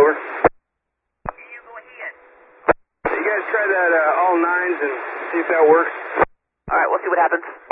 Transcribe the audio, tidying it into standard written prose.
over. You guys try that all nines and see if that works. All right, we'll see what happens.